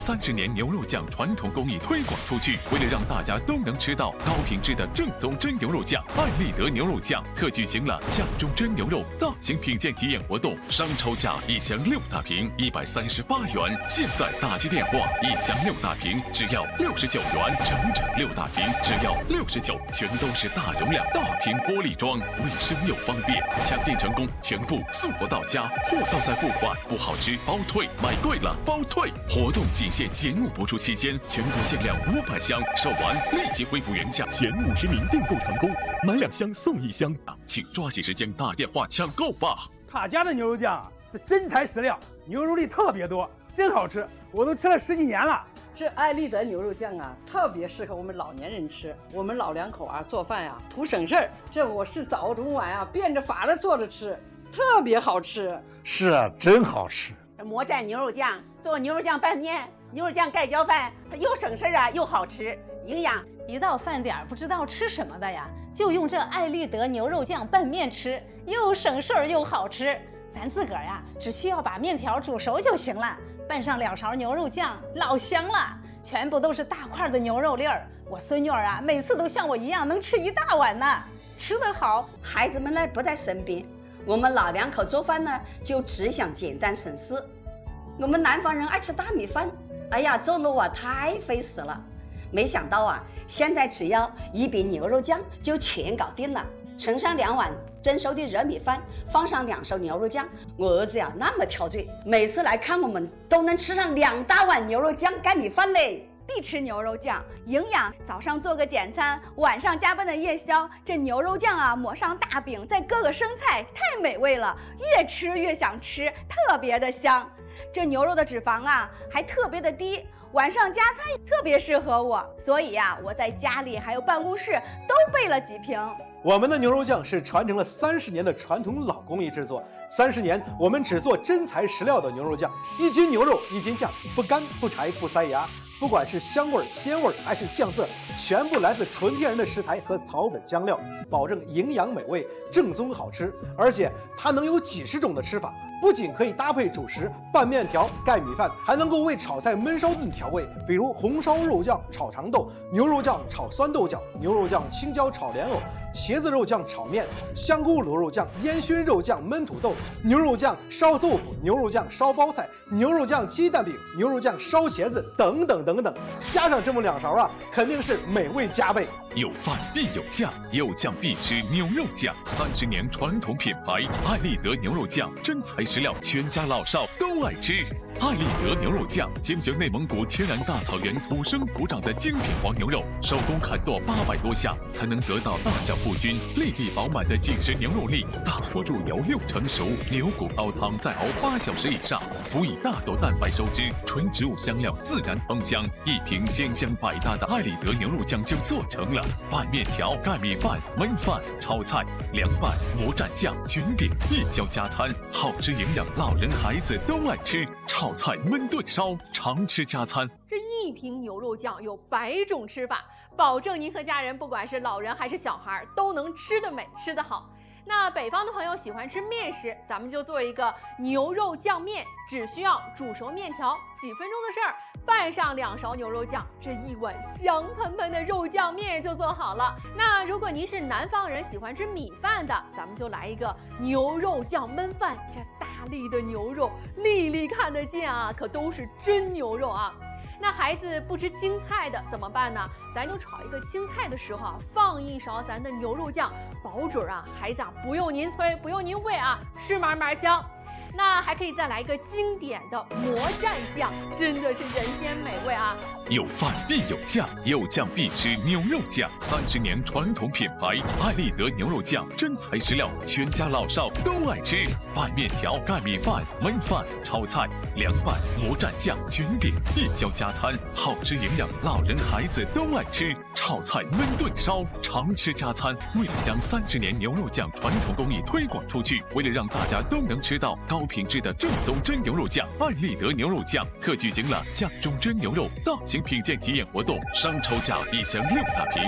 30年牛肉酱传统工艺推广出去，为了让大家都能吃到高品质的正宗真牛肉酱，爱立德牛肉酱特举行了酱中真牛肉大型品鉴体验活动，商抽价1箱6大瓶138元，现在打击电话1箱6大瓶只要69元，整6大瓶只要69，全都是大容量大瓶玻璃装，卫生又方便，抢订成功，全部送货到家，货到再付款，不好吃包退，买贵了包退。活动仅限节目播出期间，全国限量500箱，售完立即恢复原价。 前50名订购成功，买2箱送1箱， 请抓紧时间打电话抢购吧。 他家的牛肉酱是真材实料，牛肉粒特别多，真好吃，我都吃了10几年了。 这爱立德牛肉酱啊，特别适合我们老年人吃。我们老两口啊做饭啊图省事儿，这我是早中晚啊变着法的做着吃，特别好吃。 是啊，真好吃。 魔蘸牛肉酱做牛肉酱拌面、牛肉酱盖浇饭，又省事啊又好吃，营养。 一到饭点不知道吃什么的呀，就用这爱立德牛肉酱拌面吃，又省事儿又好吃。咱自个儿呀，只需要把面条煮熟就行了，拌上2勺牛肉酱，老香了。全部都是大块的牛肉粒儿，我孙女儿啊，每次都像我一样能吃1大碗呢。吃得好， 孩子们呢不在身边，我们老两口做饭呢就只想简单省事。我们南方人爱吃大米饭，哎呀，做路啊太费时了。没想到啊，现在只要1瓶牛肉酱就全搞定了。盛上2碗蒸熟的热米饭，放上2勺牛肉酱。我儿子呀那么挑嘴，每次来看我们都能吃上2大碗牛肉酱盖米饭嘞。 必吃牛肉酱，营养。早上做个简餐，晚上加班的夜宵，这牛肉酱啊抹上大饼，再搁个生菜，太美味了，越吃越想吃，特别的香。这牛肉的脂肪啊还特别的低，晚上加餐特别适合我，所以呀，我在家里还有办公室都备了几瓶。 我们的牛肉酱是传承了30年的传统老工艺制作，30年我们只做真材实料的牛肉酱，1斤牛肉1斤酱，不干不柴不塞牙。不管是香味、鲜味还是酱色，全部来自纯天然的食材和草本香料，保证营养美味、正宗好吃。而且它能有几十种的吃法，不仅可以搭配主食拌面条、盖米饭，还能够为炒菜焖烧炖调味，比如红烧肉酱炒长豆、牛肉酱炒酸豆角、牛肉酱青椒炒莲藕、茄子肉酱炒面、香菇卤肉酱、烟熏肉酱焖土豆、牛肉酱烧豆腐、牛肉酱烧包菜、牛肉酱鸡蛋饼、牛肉酱烧茄子等等等等，加上这么2勺啊，肯定是美味加倍。 有饭必有酱，有酱必吃牛肉酱。30年传统品牌，爱立德牛肉酱，真材实料，全家老少都爱吃。爱立德牛肉酱精选内蒙古天然大草原土生土长的精品黄牛肉，手工砍剁800多下，才能得到大小不均、粒粒饱满的紧实牛肉粒。大火入油6成熟，牛骨熬汤再熬8小时以上，辅以大豆蛋白收汁，纯植物香料自然芳香，1瓶鲜香百搭的爱立德牛肉酱就做成了。拌面条、盖米饭、焖饭、炒菜、凉拌、魔蘸酱、卷饼，夜宵加餐，好吃营养，老人孩子都爱吃。炒菜、焖炖烧，常吃加餐。 这1瓶牛肉酱有100种吃法，保证您和家人不管是老人还是小孩都能吃得美吃得好。那北方的朋友喜欢吃面食，咱们就做一个牛肉酱面，只需要煮熟面条，几分钟的事儿，拌上2勺牛肉酱，这1碗香喷喷的肉酱面就做好了。那如果您是南方人，喜欢吃米饭的，咱们就来一个牛肉酱焖饭。这大粒的牛肉，粒粒看得见啊，可都是真牛肉啊。那孩子不吃青菜的怎么办呢？咱就炒一个青菜的时候啊，放1勺咱的牛肉酱，保准啊，孩子啊不用您催，不用您喂啊，吃满满香。那还可以再来一个经典的魔蘸酱，真的是人间美味啊！ 有饭必有酱，有酱必吃牛肉酱。30年传统品牌，爱立德牛肉酱，真材实料，全家老少都爱吃。拌面条、盖米饭、焖饭、炒菜、凉拌、魔蘸酱、卷饼，夜宵加餐，好吃营养，老人孩子都爱吃。炒菜、焖炖烧，常吃加餐。为了将30年牛肉酱传统工艺推广出去，为了让大家都能吃到高品质的正宗真牛肉酱，爱立德牛肉酱特举行了酱中真牛肉大型品鉴体验活动，商抽价1箱6大瓶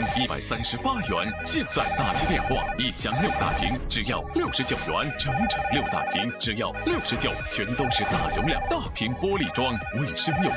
138元，现在打击电话1箱6大瓶只要69元，整6大瓶只要69，全都是大容量大瓶玻璃装，卫生又